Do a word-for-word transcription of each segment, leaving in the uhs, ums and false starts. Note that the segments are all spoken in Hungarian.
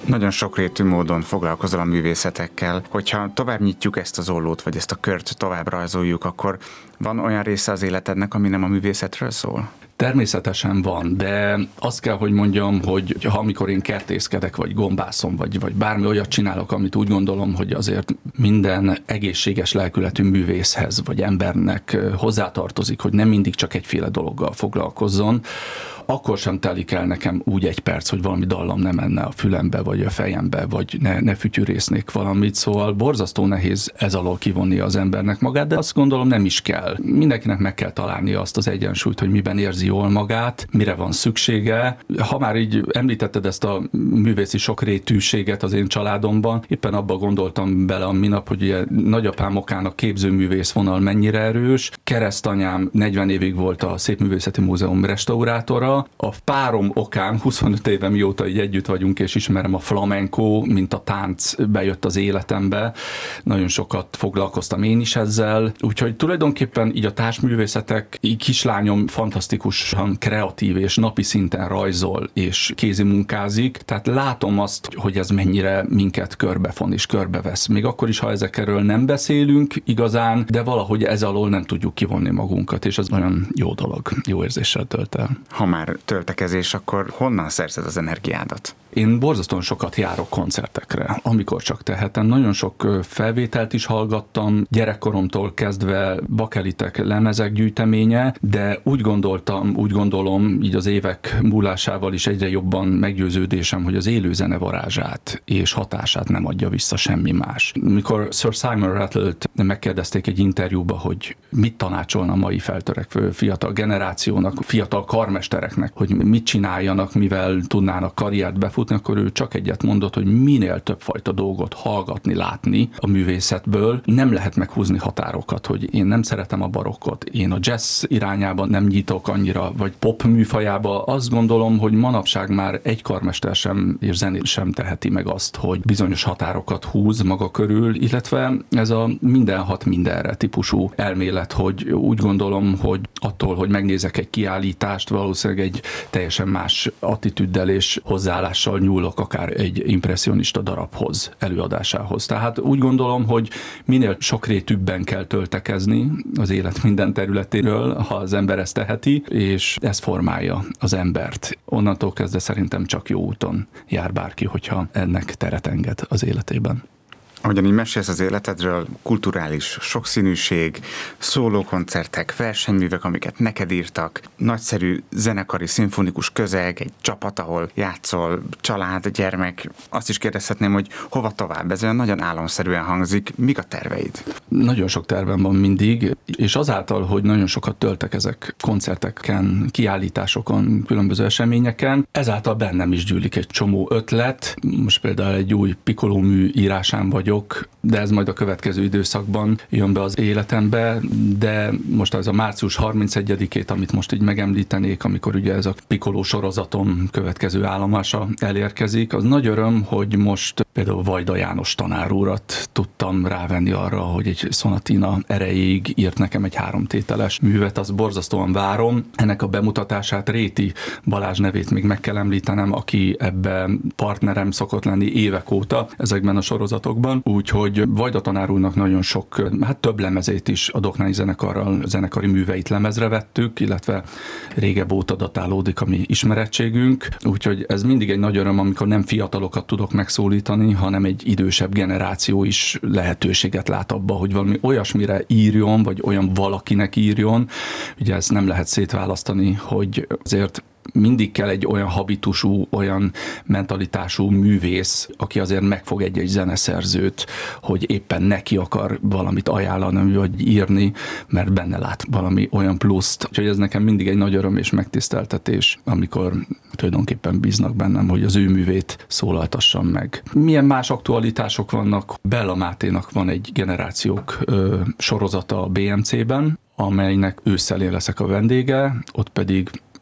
Nagyon sokrétű módon foglalkozol a művészetekkel. Hogyha tovább nyitjuk ezt az ollót, vagy ezt a kört tovább rajzoljuk, akkor van olyan része az életednek, ami nem a művészetről szól? Természetesen van, de azt kell, hogy mondjam, hogy ha amikor én kertészkedek, vagy gombászom, vagy, vagy bármi olyat csinálok, amit úgy gondolom, hogy azért minden egészséges lelkületű művészhez, vagy embernek hozzátartozik, hogy nem mindig csak egyféle dologgal foglalkozzon, akkor sem telik el nekem úgy egy perc, hogy valami dallam nem menne a fülembe, vagy a fejembe, vagy ne, ne fütyűrésznék valamit. Szóval borzasztó nehéz ez alól kivonni az embernek magát, de azt gondolom nem is kell. Mindenkinek meg kell találnia azt az egyensúlyt, hogy miben érzi jól magát, mire van szüksége. Ha már így említetted ezt a művészi sokrétűséget az én családomban, éppen abba gondoltam bele a minap, hogy ugye nagyapám okán a képzőművész vonal mennyire erős. Keresztanyám negyven évig volt a Szépművészeti Múzeum restaurátora. A párom okán huszonöt éve mióta így együtt vagyunk, és ismerem a flamenco, mint a tánc bejött az életembe. Nagyon sokat foglalkoztam én is ezzel. Úgyhogy tulajdonképpen így a társművészetek, így kislányom fantasztikusan kreatív és napi szinten rajzol és kézimunkázik. Tehát látom azt, hogy ez mennyire minket körbefon és körbevesz. Még akkor is, ha ezekről nem beszélünk igazán, de valahogy ez alól nem tudjuk kivonni magunkat, és ez nagyon jó dolog, jó érzéssel tölt el. Ha már töltekezés, akkor honnan szerzed az energiádat? Én borzasztóan sokat járok koncertekre, amikor csak tehetem. Nagyon sok felvételt is hallgattam, gyerekkoromtól kezdve bakelitek, lemezek gyűjteménye, de úgy gondoltam, úgy gondolom, így az évek múlásával is egyre jobban meggyőződésem, hogy az élőzene varázsát és hatását nem adja vissza semmi más. Mikor Sir Simon Rattle-t megkérdezték egy interjúba, hogy mit tanácsolna a mai feltörekvő fiatal generációnak, fiatal karmestereknek, hogy mit csináljanak, mivel tudnának karriert befutni, akkor ő csak egyet mondott, hogy minél több fajta dolgot hallgatni, látni a művészetből. Nem lehet meghúzni határokat, hogy én nem szeretem a barokkot, én a jazz irányában nem nyitok annyira, vagy pop műfajába. Azt gondolom, hogy manapság már egy karmester sem és zenét sem teheti meg azt, hogy bizonyos határokat húz maga körül, illetve ez a minden hat mindenre típusú elmélet, hogy úgy gondolom, hogy attól, hogy megnézek egy kiállítást, valószínűleg egy teljesen más attitűddel és hozzáállással nyúlok akár egy impresszionista darabhoz, előadásához. Tehát úgy gondolom, hogy minél sokrétűbben kell töltekezni az élet minden területéről, ha az ember ezt teheti, és ez formálja az embert. Onnantól kezdve szerintem csak jó úton jár bárki, hogyha ennek teret enged az életében. Ahogyan így mesélsz az életedről, kulturális sokszínűség, szólókoncertek, versenyművek, amiket neked írtak, nagyszerű zenekari, szimfonikus közeg, egy csapat, ahol játszol, család, gyermek. Azt is kérdezhetném, hogy hova tovább? Ez olyan nagyon álomszerűen hangzik. Mik a terveid? Nagyon sok tervem van mindig, és azáltal, hogy nagyon sokat töltek ezek koncerteken, kiállításokon, különböző eseményeken, ezáltal bennem is gyűlik egy csomó ötlet. Most például egy új pikkolómű írásán vagy, de ez majd a következő időszakban jön be az életembe, de most az a március harmincegyedikét, amit most így megemlítenék, amikor ugye ez a Piccoló sorozatom következő állomása elérkezik, az nagy öröm, hogy most például Vajda János tanár úrat tudtam rávenni arra, hogy egy szonatina erejéig írt nekem egy háromtételes művet, azt borzasztóan várom. Ennek a bemutatását, Réti Balázs nevét még meg kell említenem, aki ebben partnerem szokott lenni évek óta ezekben a sorozatokban. Úgyhogy Vajda tanár úrnak nagyon sok, hát több lemezét is a Doknányi zenekarral, zenekari műveit lemezre vettük, illetve régebb óta datálódik a mi ismerettségünk. Úgyhogy ez mindig egy nagy öröm, amikor nem fiatalokat tudok megszólítani, hanem egy idősebb generáció is lehetőséget lát abba, hogy valami olyasmire írjon, vagy olyan valakinek írjon. Ugye ezt nem lehet szétválasztani, hogy azért mindig kell egy olyan habitusú, olyan mentalitású művész, aki azért megfog egy-egy zeneszerzőt, hogy éppen neki akar valamit ajánlani, vagy írni, mert benne lát valami olyan pluszt. Úgyhogy ez nekem mindig egy nagy öröm és megtiszteltetés, amikor tulajdonképpen bíznak bennem, hogy az ő művét szólaltassam meg. Milyen más aktualitások vannak? Bella Máténak van egy generációk ö, sorozata a bé em cében, amelynek ősszel én leszek a vendége, ott pedig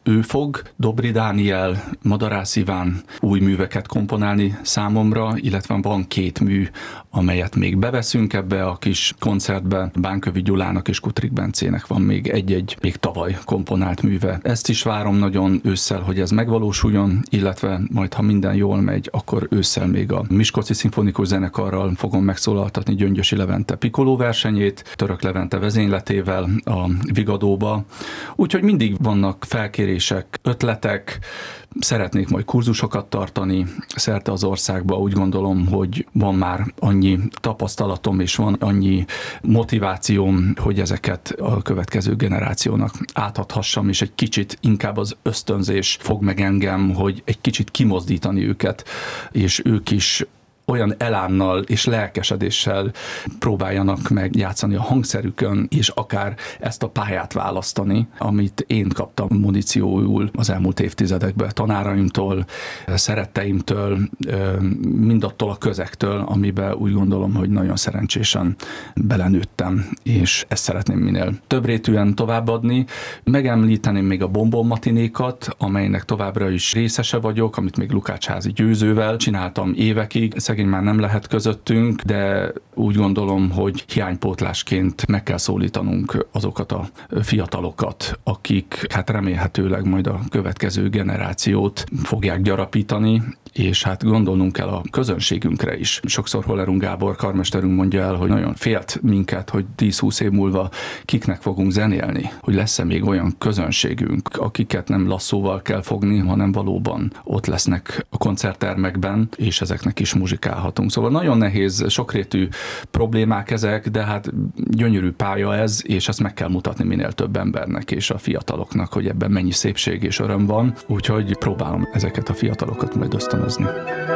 ő fog, Dobry Dániel, Madarász Iván új műveket komponálni számomra, illetve van két mű, amelyet még beveszünk ebbe a kis koncertbe. Bánkövi Gyulának és Kutrik Bencének van még egy-egy még tavaly komponált műve. Ezt is várom nagyon ősszel, hogy ez megvalósuljon, illetve majd, ha minden jól megy, akkor ősszel még a Miskolci Szimfonikus Zenekarral fogom megszólaltatni Gyöngyösi Levente Pikoló versenyét, Török Levente vezényletével a Vigadóba. Úgyhogy mindig vannak felkérések, ötletek, szeretnék majd kurzusokat tartani szerte az országba. Úgy gondolom, hogy van már annyi tapasztalatom és van annyi motivációm, hogy ezeket a következő generációnak átadhassam, és egy kicsit inkább az ösztönzés fog meg engem, hogy egy kicsit kimozdítani őket, és ők is olyan elánnal és lelkesedéssel próbáljanak meg játszani a hangszerükön, és akár ezt a pályát választani, amit én kaptam munícióul az elmúlt évtizedekben tanáraimtól, szeretteimtől, mindattól a közektől, amiben úgy gondolom, hogy nagyon szerencsésen belenőttem, és ezt szeretném minél többrétűen továbbadni. Megemlíteném még a Bonbon matinékat, amelynek továbbra is részese vagyok, amit még Lukács-házi Győzővel csináltam évekig. Szegény már nem lehet közöttünk, de úgy gondolom, hogy hiánypótlásként meg kell szólítanunk azokat a fiatalokat, akik hát remélhetőleg majd a következő generációt fogják gyarapítani, és hát gondolnunk kell a közönségünkre is. Sokszor Hollerung Gábor karmesterünk mondja el, hogy nagyon félt minket, hogy tíz-húsz év múlva kiknek fogunk zenélni, hogy lesz-e még olyan közönségünk, akiket nem lasszóval kell fogni, hanem valóban ott lesznek a koncerttermekben, és ezeknek is muzsikálhatunk. Szóval nagyon nehéz, sokrétű problémák ezek, de hát gyönyörű pálya ez, és ezt meg kell mutatni minél több embernek és a fiataloknak, hogy ebben mennyi szépség és öröm van, úgyhogy próbálom ezeket a fiatalokat majd ösztönözni.